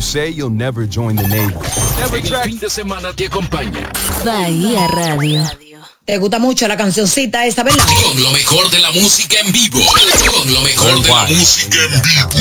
say you'll never join the Navy. El fin de semana te acompaña. Bahía Radio. Te gusta mucho la cancioncita esa, ¿verdad? Con lo mejor de la música en vivo. Con lo mejor de la música en vivo.